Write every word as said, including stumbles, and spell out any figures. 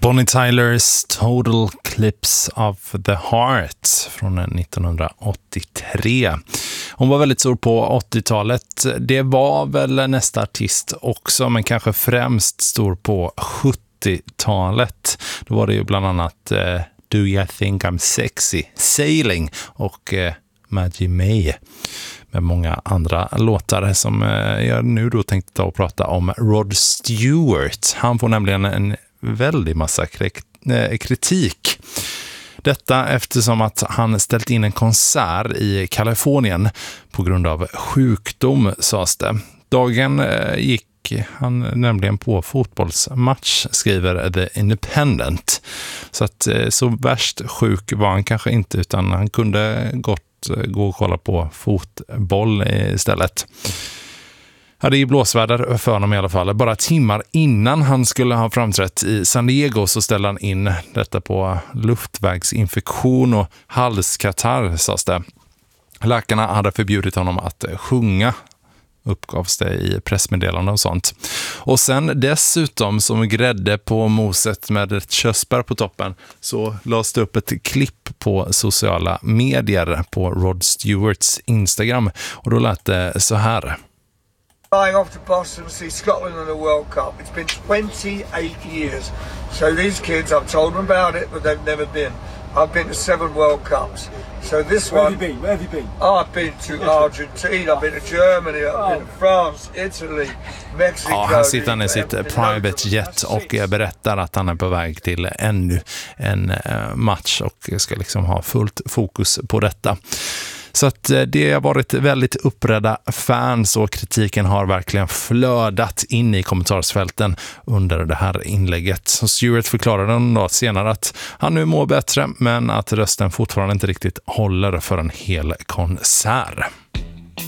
Bonnie Tylers Total Eclipse of the Heart från nittonhundraåttiotre. Hon var väldigt stor på åttiotalet. Det var väl nästa artist också, men kanske främst stor på sjuttiotalet. Då var det ju bland annat eh, Do You Think I'm Sexy, Sailing och eh, Maggie May. Med många andra låtar som eh, jag nu då tänkte ta och prata om Rod Stewart. Han får nämligen en väldigt massa kritik. Detta eftersom att han ställt in en konsert i Kalifornien på grund av sjukdom, sades det. Dagen gick han nämligen på fotbollsmatch, skriver The Independent. Så att så värst sjuk var han kanske inte, utan han kunde gott gå och kolla på fotboll istället. Ja, det är blåsväder för honom i alla fall. Bara timmar innan han skulle ha framträtt i San Diego så ställde han in detta på luftvägsinfektion och halskatarr, sades det. Läkarna hade förbjudit honom att sjunga, uppgavs det i pressmeddelanden och sånt. Och sen dessutom, som grädde på moset med ett körsbär på toppen, så lades det upp ett klipp på sociala medier på Rod Stewarts Instagram. Och då lät det så här. Flying off to Boston to see Scotland in the World Cup. It's been twenty-eight years. So these kids, I've told them about it, but they've never been. I've been to seven World Cups. So this Where one... have you been? Where have you been? Oh, I've been to Argentina, I've been to Germany, I've been to France, Italy, Mexico. Ja, han sitter han i sitt private jet och berättar att han är på väg till ännu en match och ska liksom ha fullt fokus på detta. Så att det har varit väldigt upprädda fans och kritiken har verkligen flödat in i kommentarsfälten under det här inlägget. Så Stewart förklarade en dag senare att han nu mår bättre, men att rösten fortfarande inte riktigt håller för en hel konsert.